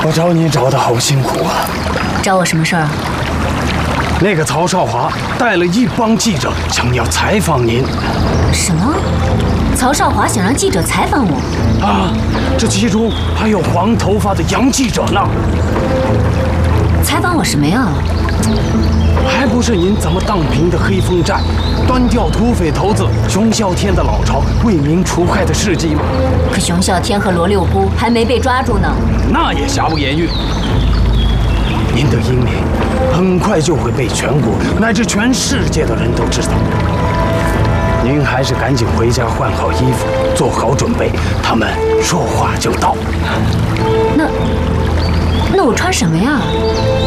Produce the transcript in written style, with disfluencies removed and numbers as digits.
我找你找的好辛苦啊！ 找我什么事儿啊？ 那个曹少华带了一帮记者，想要采访您。 什么？曹少华想让记者采访我？ 啊，这其中还有黄头发的洋记者呢。 采访我什么呀？ 还不是您怎么荡平的黑风寨，端掉土匪头子熊啸天的老巢，为民除害的事迹吗？ 可熊啸天和罗六姑还没被抓住呢。 那也瑕不掩瑜。您的英名很快就会被全国乃至全世界的人都知道。您还是赶紧回家换好衣服，做好准备，他们说话就到。 那我穿什么呀？